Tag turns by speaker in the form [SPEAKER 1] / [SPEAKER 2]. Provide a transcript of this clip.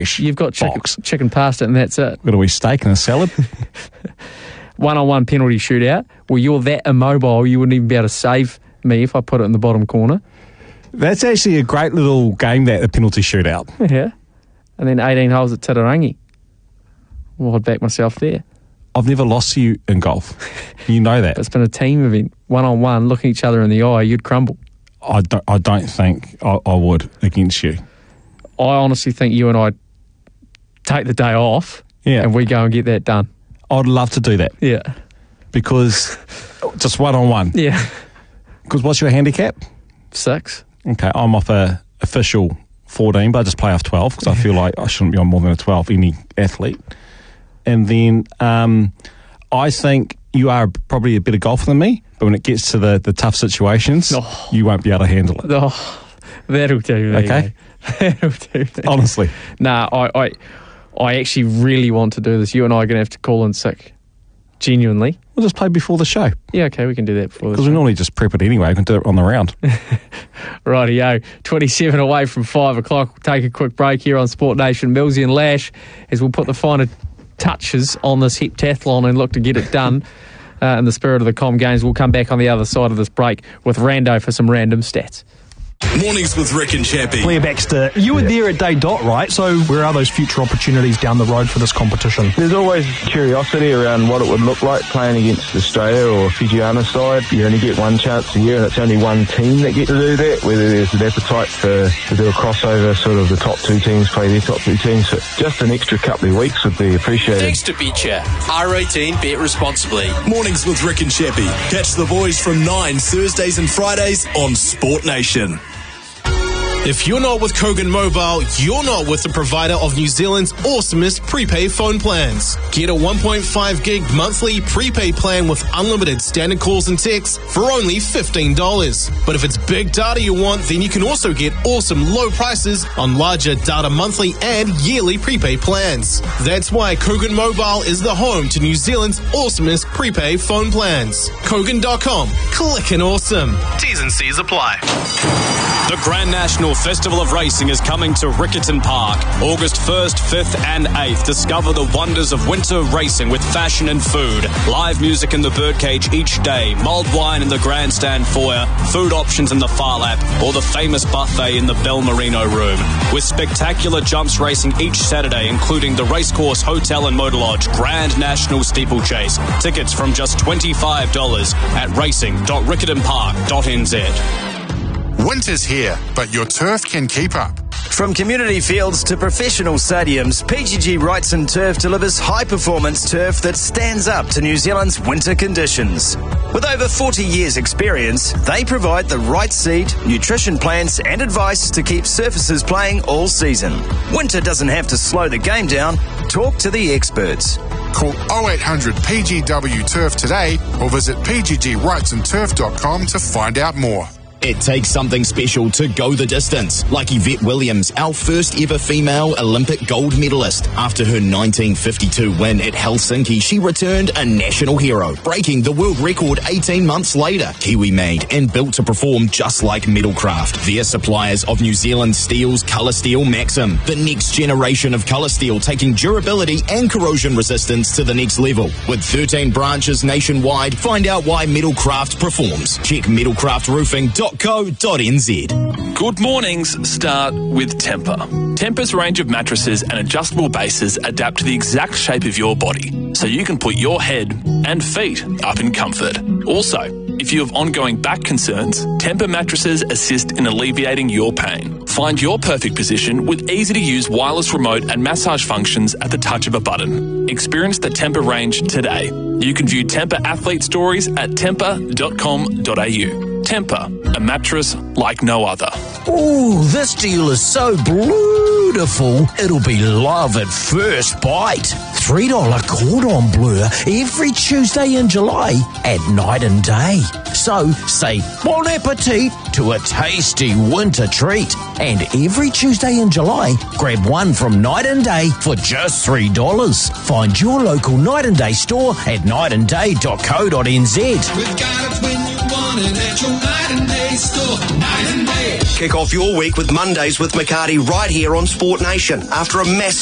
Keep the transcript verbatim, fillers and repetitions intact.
[SPEAKER 1] You've got chicken,
[SPEAKER 2] box.
[SPEAKER 1] chicken pasta and that's it.
[SPEAKER 2] Got a wee steak and a salad.
[SPEAKER 1] One-on-one penalty shootout. Well, you're that immobile, you wouldn't even be able to save me if I put it in the bottom corner.
[SPEAKER 2] That's actually a great little game, that, the penalty shootout.
[SPEAKER 1] Yeah. And then eighteen holes at Titirangi. Well, I'd back myself there.
[SPEAKER 2] I've never lost to you in golf. You know that.
[SPEAKER 1] It's been a team event. One-on-one, looking each other in the eye, you'd crumble.
[SPEAKER 2] I don't, I don't think I, I would against you.
[SPEAKER 1] I honestly think you and I take the day off
[SPEAKER 2] Yeah.
[SPEAKER 1] and we go and get that done.
[SPEAKER 2] I'd love to do that.
[SPEAKER 1] Yeah.
[SPEAKER 2] Because just one-on-one.
[SPEAKER 1] Yeah.
[SPEAKER 2] Because what's your handicap?
[SPEAKER 1] Six.
[SPEAKER 2] Okay, I'm off a official fourteen, but I just play off twelve because I feel like I shouldn't be on more than a twelve, any athlete. And then um, I think you are probably a better golfer than me, but when it gets to the, the tough situations,
[SPEAKER 1] Oh.
[SPEAKER 2] you won't be able to handle it.
[SPEAKER 1] Oh, that'll do me.
[SPEAKER 2] Okay.
[SPEAKER 1] Mate. That'll do me.
[SPEAKER 2] Honestly.
[SPEAKER 1] Nah, I, I, I actually really want to do this. You and I are going to have to call in sick. Genuinely.
[SPEAKER 2] We'll just play before the show.
[SPEAKER 1] Yeah, okay, we can do that before the
[SPEAKER 2] Because
[SPEAKER 1] show.
[SPEAKER 2] we normally just prep it anyway. We can do it on the round.
[SPEAKER 1] Rightio, twenty-seven away from five o'clock. We'll take a quick break here on Sport Nation. Millsy and Lash, as we'll put the finer touches on this heptathlon and look to get it done uh, in the spirit of the Com Games. We'll come back on the other side of this break with Rando for some random stats.
[SPEAKER 3] Mornings with Rick and Chappie.
[SPEAKER 4] Claire Baxter, you were there at day dot, right? So where are those future opportunities down the road for this competition?
[SPEAKER 5] There's always curiosity around what it would look like playing against Australia or Fijiana side. You only get one chance a year and it's only one team that get to do that. Whether there's an appetite for, to do a crossover, sort of the top two teams play their top two teams. So just an extra couple of weeks would be appreciated.
[SPEAKER 6] Thanks to BetChat. R eighteen, bet responsibly.
[SPEAKER 3] Mornings with Rick and Chappie. Catch the boys from nine Thursdays and Fridays on Sport Nation. If you're not with Kogan Mobile, you're not with the provider of New Zealand's awesomest prepaid phone plans. Get a one point five gig monthly prepaid plan with unlimited standard calls and texts for only fifteen dollars. But if it's big data you want, then you can also get awesome low prices on larger data monthly and yearly prepaid plans. That's why Kogan Mobile is the home to New Zealand's awesomest prepaid phone plans. Kogan dot com. Clickin' awesome. T's and C's apply.
[SPEAKER 7] The Grand National Festival of Racing is coming to Riccarton Park, August first, fifth and eighth. Discover the wonders of winter racing with fashion and food. Live music in the birdcage each day, mulled wine in the grandstand foyer, food options in the far lap, or the famous buffet in the Bel Merino room. With spectacular jumps racing each Saturday, including the Racecourse Hotel and Motor Lodge Grand National Steeplechase. Tickets from just twenty-five dollars at racing dot riccarton park dot n z.
[SPEAKER 8] Winter's here, but your turf can keep up.
[SPEAKER 9] From community fields to professional stadiums, P G G Wrightson Turf delivers high-performance turf that stands up to New Zealand's winter conditions. With over forty years' experience, they provide the right seed, nutrition plans and advice to keep surfaces playing all season. Winter doesn't have to slow the game down. Talk to the experts.
[SPEAKER 8] Call oh eight hundred P G W Turf today or visit p g g wrightson turf dot com to find out more.
[SPEAKER 10] It takes something special to go the distance, like Yvette Williams, our first ever female Olympic gold medalist. After her nineteen fifty-two win at Helsinki, she returned a national hero, breaking the world record eighteen months later. Kiwi made and built to perform just like Metalcraft. They're suppliers of New Zealand Steel's Colour Steel Maxim, the next generation of colour steel, taking durability and corrosion resistance to the next level. With thirteen branches nationwide, find out why Metalcraft performs. Check metalcraft roofing dot co dot n z.
[SPEAKER 11] Good mornings start with Tempur. Tempur's range of mattresses and adjustable bases adapt to the exact shape of your body, so you can put your head and feet up in comfort. Also, if you have ongoing back concerns, Tempur mattresses assist in alleviating your pain. Find your perfect position with easy-to-use wireless remote and massage functions at the touch of a button. Experience the Tempur range today. You can view Tempur athlete stories at tempur dot com dot a u. Tempur, a mattress like no other.
[SPEAKER 12] Ooh, this deal is so beautiful, it'll be love at first bite. three dollars cordon bleu every Tuesday in July at night and day. So say bon appetit to a tasty winter treat. And every Tuesday in July, grab one from Night and Day for just three dollars. Find your local Night and Day store at night and day dot co dot n z.
[SPEAKER 13] We've got it when you want it at your night and day store. Night and day.
[SPEAKER 14] Kick off your week with Mondays with McCarty right here on Sport Nation after a massive